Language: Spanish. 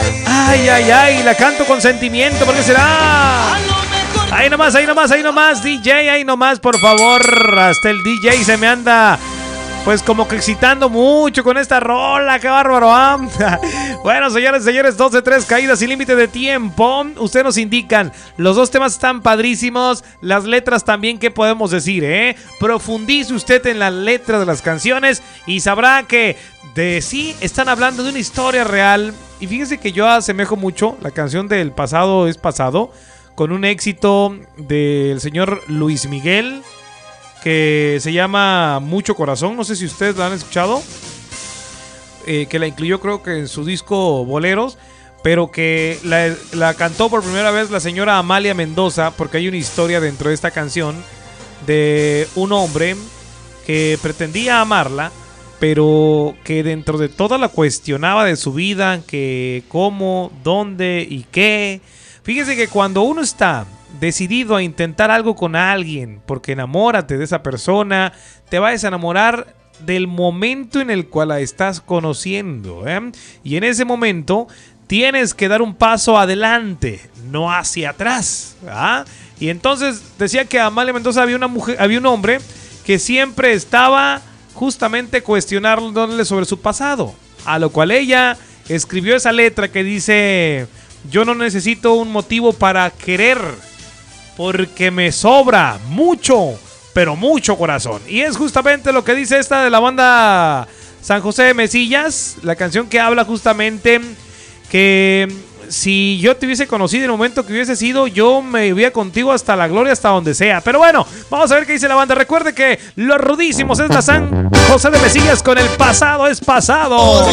Ay, ay, ay, la canto con sentimiento, ¿por qué será? Ahí nomás, ahí nomás, ahí nomás, DJ, ahí nomás, por favor. Hasta el DJ se me anda, pues como que excitando mucho con esta rola, qué bárbaro, ¿eh? Bueno, señores, 12-3, caídas sin límite de tiempo. Ustedes nos indican, los dos temas están padrísimos, las letras también, ¿qué podemos decir, Profundice usted en las letras de las canciones y sabrá que de sí están hablando de una historia real. Y fíjense que yo asemejo mucho la canción del Pasado es Pasado con un éxito del señor Luis Miguel, que se llama Mucho Corazón, no sé si ustedes la han escuchado, que la incluyó creo que en su disco Boleros, pero que la cantó por primera vez la señora Amalia Mendoza, porque hay una historia dentro de esta canción de un hombre que pretendía amarla, pero que dentro de todo la cuestionaba de su vida, que cómo, dónde y qué. Fíjense que cuando uno está decidido a intentar algo con alguien, porque enamórate de esa persona, te vas a enamorar del momento en el cual la estás conociendo, y en ese momento tienes que dar un paso adelante, no hacia atrás, Y entonces decía que a Amalia Mendoza había un hombre que siempre estaba justamente cuestionándole sobre su pasado, a lo cual ella escribió esa letra que dice: yo no necesito un motivo para querer, porque me sobra mucho, pero mucho corazón. Y es justamente lo que dice esta de la banda San José de Mesillas, la canción que habla justamente que si yo te hubiese conocido en el momento que hubiese sido, yo me iría contigo hasta la gloria, hasta donde sea. Pero bueno, vamos a ver qué dice la banda. Recuerde que Los Rudísimos es la San José de Mesillas con El Pasado es Pasado.